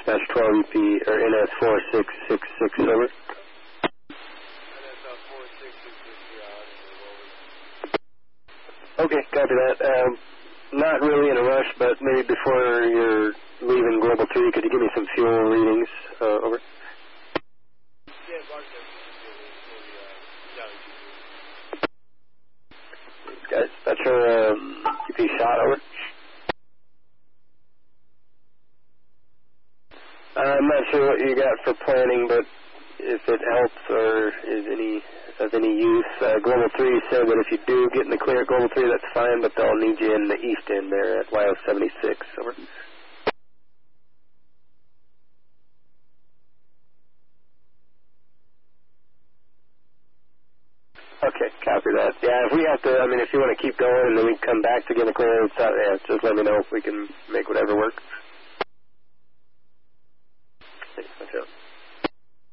dispatch 12 UP, or NS 4666, over. Okay, copy that. Not really in a rush, but maybe before you're leaving Global 3, could you give me some fuel readings, over? Guys, that's your UP shot, over. I'm not sure what you got for planning, but if it helps or is of any use, Global 3 said that if you do get in the clear at Global 3, that's fine, but they'll need you in the east end there at YO76, over. Okay, copy that. Yeah, if we have to, I mean, if you want to keep going and then we come back to get in the clear, yeah, just let me know if we can make whatever work.